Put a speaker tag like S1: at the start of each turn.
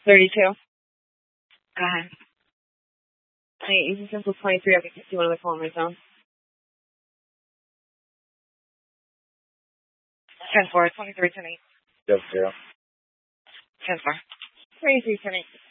S1: 32. Go ahead. Hey, Easy Simple 23. I can see one of the call on my phone. 10-4, 23, 10-8.
S2: Yes, 0.
S1: 10-4. 23, 10-8.